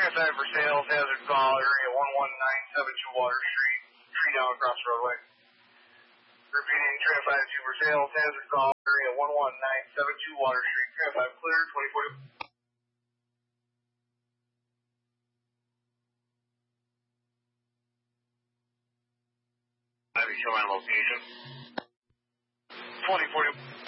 Transit for sales, hazard call, area 11972 Water Street, tree down across the roadway. Repeating, Transit 5 for sales, hazard call, area 11972 Water Street, Transit 5 clear, 2040. Show my location. 2040.